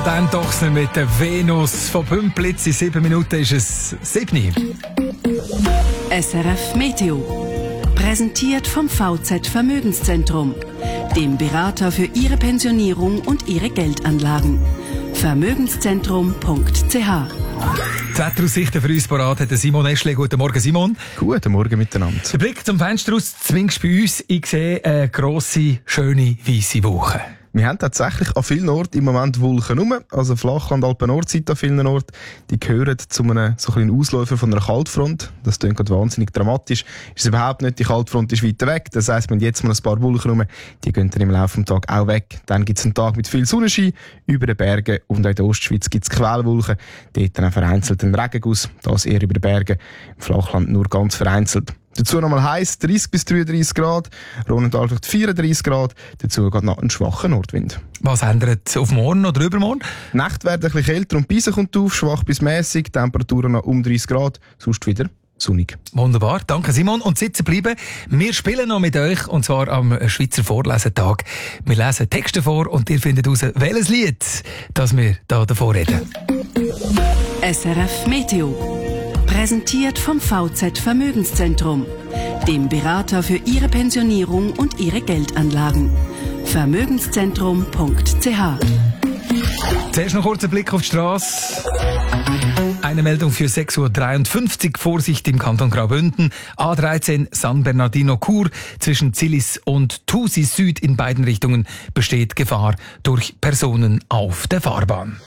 Dan Dochsner mit der Venus von Bümplitz. In 7 Minuten ist es 7. SRF Meteo. Präsentiert vom VZ Vermögenszentrum, dem Berater für Ihre Pensionierung und Ihre Geldanlagen. Vermögenszentrum.ch. Die Wetteraussichten für uns parat hat Simon Eschle. Guten Morgen, Simon. Guten Morgen miteinander. Der Blick zum Fenster aus, zumindest bei uns, ich sehe eine grosse, schöne, weisse Woche. Wir haben tatsächlich an vielen Orten im Moment Wolken rum. Also Flachland, Alpen-Nordseite an vielen Orten. Die gehören zu einem so kleinen Ausläufer von einer Kaltfront. Das klingt gerade wahnsinnig dramatisch. Ist es überhaupt nicht. Die Kaltfront ist weiter weg. Das heisst, wir haben jetzt mal ein paar Wolken rum. Die gehen dann im Laufe des Tages auch weg. Dann gibt es einen Tag mit viel Sonnenschein über den Bergen. Und auch in der Ostschweiz gibt es Quellwolken. Dort dann vereinzelt ein Regenguss. Das eher über den Bergen. Im Flachland nur ganz vereinzelt. Dazu nochmal heiß, 30 bis 33 Grad, Rhonendal 34 Grad, dazu geht noch ein schwacher Nordwind. Was ändert auf morgen oder übermorgen? Die Nacht wird ein bisschen kälter und Beise kommt auf, schwach bis mäßig, Temperaturen noch um 30 Grad, sonst wieder sonnig. Wunderbar, danke Simon. Und sitzen bleiben, wir spielen noch mit euch, und zwar am Schweizer Vorlesetag. Wir lesen Texte vor und ihr findet heraus, welches Lied das wir da davor reden. SRF Meteo. Präsentiert vom VZ Vermögenszentrum, dem Berater für Ihre Pensionierung und Ihre Geldanlagen. Vermögenszentrum.ch. Zuerst noch kurz ein Blick auf die Straße. Eine Meldung für 6.53 Uhr. Vorsicht im Kanton Graubünden. A13 San Bernardino Chur zwischen Zillis und Thusis Süd in beiden Richtungen besteht Gefahr durch Personen auf der Fahrbahn.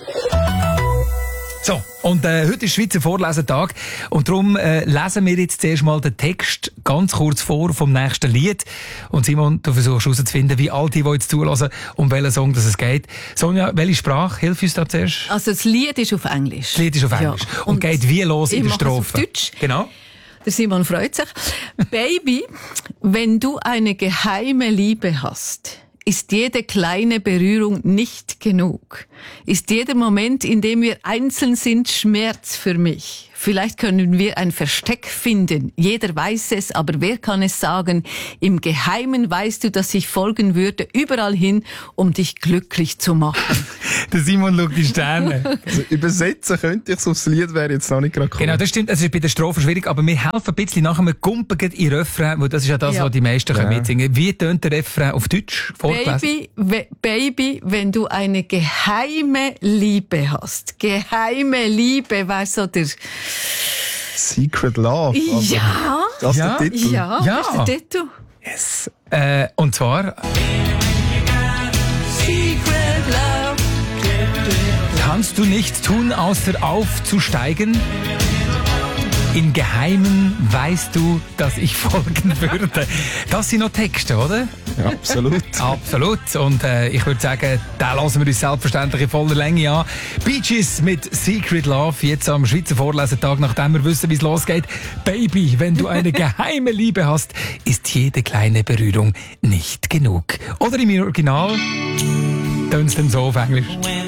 So, und heute ist Schweizer Vorlesetag und darum lesen wir jetzt zuerst mal den Text ganz kurz vor vom nächsten Lied. Und Simon, du versuchst herauszufinden, wie all die jetzt zulassen, um welchen Song es geht. Sonja, welche Sprache? Hilf uns da zuerst. Also das Lied ist auf Englisch. Das Lied ist auf Englisch. Ja. Und geht wie los in der Strophe? Auf Deutsch. Genau. Der Simon freut sich. Baby, wenn du eine geheime Liebe hast, ist jede kleine Berührung nicht genug? Ist jeder Moment, in dem wir einzeln sind, Schmerz für mich? Vielleicht können wir ein Versteck finden. Jeder weiß es, aber wer kann es sagen? Im Geheimen weißt du, dass ich folgen würde, überall hin, um dich glücklich zu machen. Der Simon schaut die Sterne. Also übersetzen könnte ich es aufs Lied, wäre jetzt noch nicht gerade cool. Genau, das stimmt. Es ist bei der Strophe schwierig, aber wir helfen ein bisschen nachher. Wir kumpen in Refrain, weil das ist ja das, was die meisten mitsingen können. Wie tönt der Refrain auf Deutsch? Baby, wenn du eine geheime Liebe hast. Geheime Liebe, weißt du, der Secret Love. Also, ja. Das ist der Titel. Ja, das ist der Titel. Yes. Und zwar Secret Love. kannst du nichts tun, außer aufzusteigen? In Geheimen weißt du, dass ich folgen würde. Das sind noch Texte, oder? Ja, absolut. Absolut. Und ich würde sagen, da lassen wir uns selbstverständlich in voller Länge an. Bee Gees mit Secret Love, jetzt am Schweizer Vorlesetag, nachdem wir wissen, wie es losgeht. Baby, wenn du eine geheime Liebe hast, ist jede kleine Berührung nicht genug. Oder im Original tönt es dann so auf Englisch.